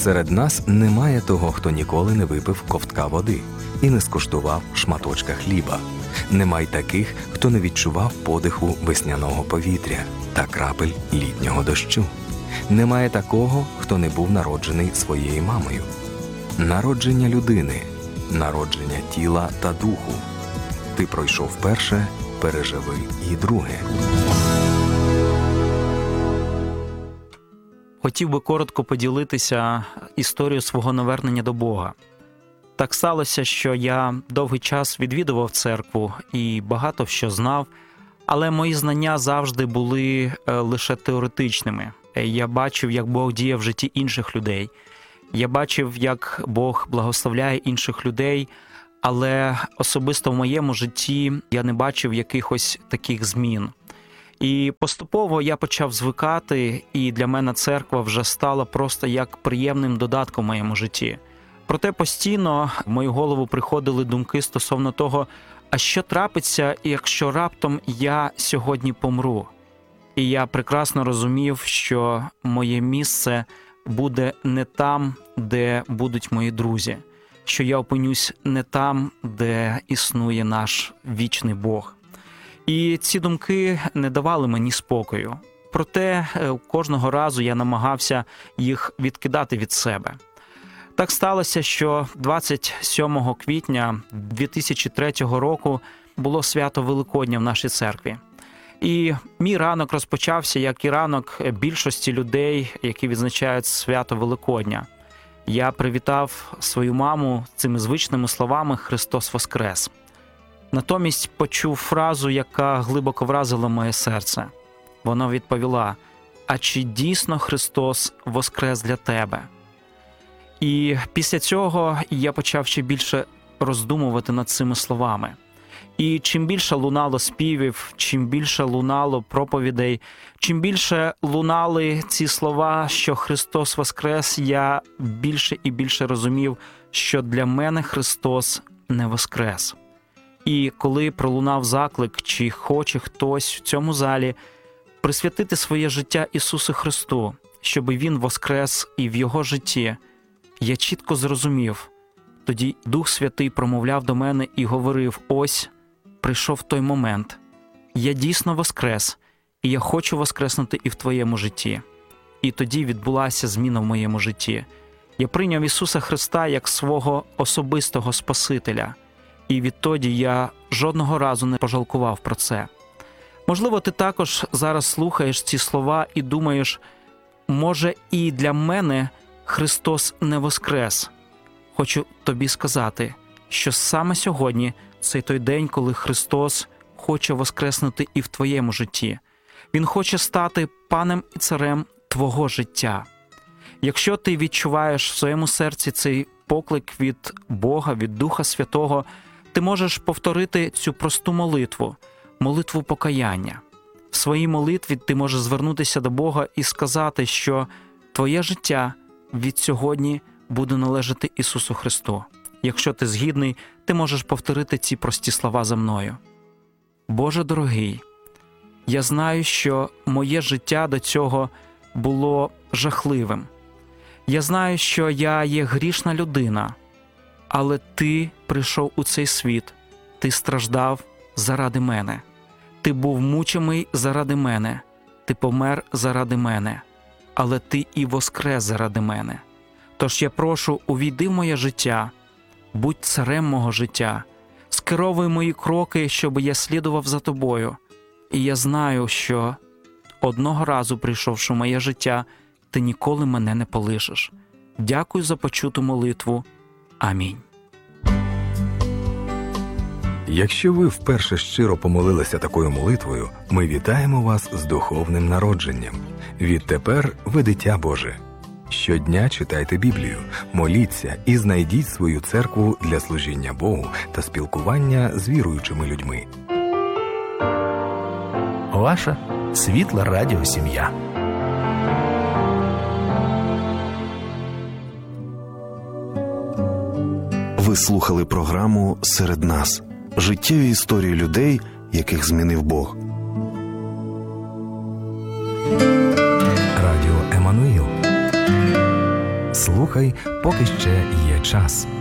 Серед нас немає того, хто ніколи не випив ковтка води і не скуштував шматочка хліба. Немає таких, хто не відчував подиху весняного повітря та крапель літнього дощу. Немає такого, хто не був народжений своєю мамою. Народження людини, народження тіла та духу. Ти пройшов перше, переживи і друге. Хотів би коротко поділитися історією свого навернення до Бога. Так сталося, що я довгий час відвідував церкву і багато що знав, але мої знання завжди були лише теоретичними. Я бачив, як Бог діє в житті інших людей. Я бачив, як Бог благословляє інших людей, але особисто в моєму житті я не бачив якихось таких змін. І поступово я почав звикати, і для мене церква вже стала просто як приємним додатком в моєму житті. Проте постійно в мою голову приходили думки стосовно того, а що трапиться, якщо раптом я сьогодні помру? І я прекрасно розумів, що моє місце буде не там, де будуть мої друзі, що я опинюсь не там, де існує наш вічний Бог. І ці думки не давали мені спокою. Проте кожного разу я намагався їх відкидати від себе. Так сталося, що 27 квітня 2003 року було свято Великодня в нашій церкві. І мій ранок розпочався, як і ранок більшості людей, які відзначають свято Великодня. Я привітав свою маму цими звичними словами «Христос Воскрес». Натомість почув фразу, яка глибоко вразила моє серце. Вона відповіла: «А чи дійсно Христос воскрес для тебе?» І після цього я почав ще більше роздумувати над цими словами. І чим більше лунало співів, чим більше лунало проповідей, чим більше лунали ці слова, що Христос воскрес, я більше і більше розумів, що для мене Христос не воскрес. І коли пролунав заклик, чи хоче хтось в цьому залі присвятити своє життя Ісусу Христу, щоб Він воскрес і в Його житті, я чітко зрозумів. Тоді Дух Святий промовляв до мене і говорив: ось, прийшов той момент. Я дійсно воскрес, і я хочу воскреснути і в твоєму житті. І тоді відбулася зміна в моєму житті. Я прийняв Ісуса Христа як свого особистого Спасителя. І відтоді я жодного разу не пожалкував про це. Можливо, ти також зараз слухаєш ці слова і думаєш, може і для мене Христос не воскрес. Хочу тобі сказати, що саме сьогодні це той день, коли Христос хоче воскреснути і в твоєму житті. Він хоче стати паном і царем твого життя. Якщо ти відчуваєш в своєму серці цей поклик від Бога, від Духа Святого, ти можеш повторити цю просту молитву, молитву покаяння. В своїй молитві ти можеш звернутися до Бога і сказати, що твоє життя від сьогодні буде належати Ісусу Христу. Якщо ти згідний, ти можеш повторити ці прості слова за мною. Боже дорогий, я знаю, що моє життя до цього було жахливим. Я знаю, що я є грішна людина, але Ти прийшов у цей світ, Ти страждав заради мене, Ти був мучимий заради мене, Ти помер заради мене, але Ти і воскрес заради мене. Тож я прошу, увійди в моє життя, будь царем мого життя, скеровуй мої кроки, щоб я слідував за Тобою. І я знаю, що одного разу, прийшовши в моє життя, Ти ніколи мене не полишиш. Дякую за почуту молитву. Амінь. Якщо ви вперше щиро помолилися такою молитвою, ми вітаємо вас з духовним народженням. Відтепер ви дитя Боже. Щодня читайте Біблію, моліться і знайдіть свою церкву для служіння Богу та спілкування з віруючими людьми. Ваша світла радіосім'я. Ви слухали програму «Серед нас» – життєві історії людей, яких змінив Бог. Радіо Еммануїл. Слава слухай, поки ще є час.